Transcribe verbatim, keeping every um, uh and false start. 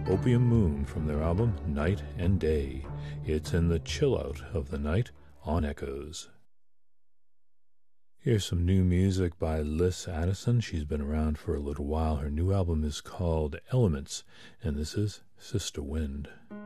Opium Moon from their album Night and Day. It's in the chill out of the night on Echoes. Here's some new music by Liz Addison. She's been around for a little while. Her new album is called Elements, and this is Sister Wind.